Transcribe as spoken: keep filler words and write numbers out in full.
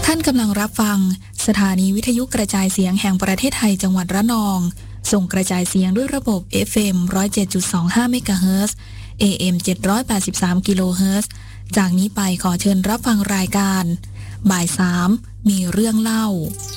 ท่านกำลังรับฟังสถานีวิทยุกระจายเสียงแห่งประเทศไทยจังหวัดระนองส่งกระจายเสียงด้วยระบบ เอฟ เอ็ม หนึ่งศูนย์เจ็ดจุดสองห้า เมกะเฮิรตซ์ เอ เอ็ม เจ็ดร้อยแปดสิบสาม กิโลเฮิรตซ์ จากนี้ไปขอเชิญรับฟังรายการบ่ายสามมีเรื่องเล่า